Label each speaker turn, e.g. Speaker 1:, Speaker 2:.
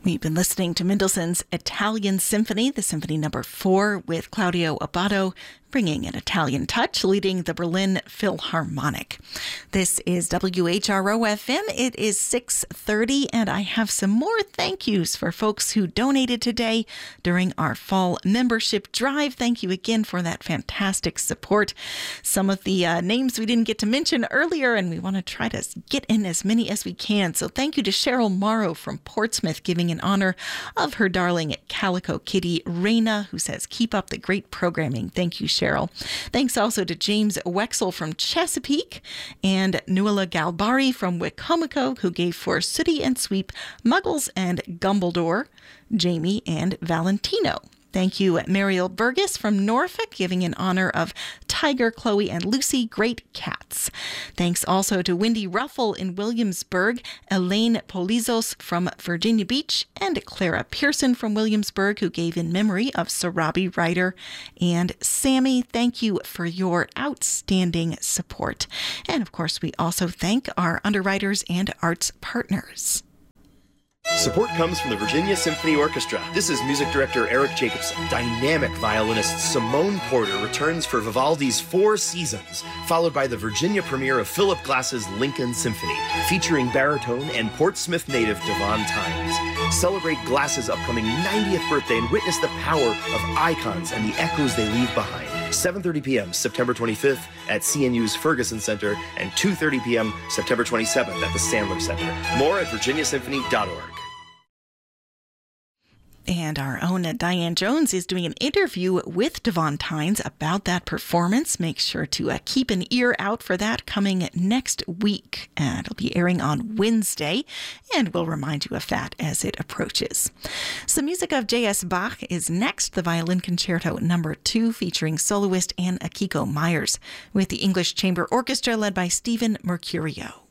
Speaker 1: We've been listening to Mendelssohn's Italian Symphony, the Symphony No. 4, with Claudio Abbado, bringing an Italian touch, leading the Berlin Philharmonic. This is WHRO-FM. It is 6:30, and I have some more thank yous for folks who donated today during our fall membership drive. Thank you again for that fantastic support. Some of the names we didn't get to mention earlier, and we want to try to get in as many as we can. So thank you to Cheryl Morrow from Portsmouth, giving in honor of her darling Calico Kitty, Raina, who says, "Keep up the great programming." Thank you, Cheryl. Thanks also to James Wexel from Chesapeake and Nuala Galbari from Wicomico, who gave for Sooty and Sweep, Muggles and Gumbledore, Jamie and Valentino. Thank you, Mariel Burgess from Norfolk, giving in honor of Tiger, Chloe, and Lucy, great cats. Thanks also to Wendy Ruffle in Williamsburg, Elaine Polizos from Virginia Beach, and Clara Pearson from Williamsburg, who gave in memory of Sarabi Ryder. And Sammy, thank you for your outstanding support. And of course, we also thank our underwriters and arts partners.
Speaker 2: Support comes from the Virginia Symphony Orchestra. This is music director Eric Jacobson. Dynamic violinist Simone Porter returns for Vivaldi's Four Seasons, followed by the Virginia premiere of Philip Glass's Lincoln Symphony, featuring baritone and Portsmouth native Devon Tynes. Celebrate Glass's upcoming 90th birthday and witness the power of icons and the echoes they leave behind. 7:30 p.m. September 25th at CNU's Ferguson Center and 2:30 p.m. September 27th at the Sandler Center. More at virginiasymphony.org.
Speaker 1: And our own Diane Jones is doing an interview with Devon Tynes about that performance. Make sure to keep an ear out for that coming next week. And it'll be airing on Wednesday, and we'll remind you of that as it approaches. Some music of J.S. Bach is next, the Violin Concerto No. 2, featuring soloist Anne Akiko Myers, with the English Chamber Orchestra led by Stephen Mercurio.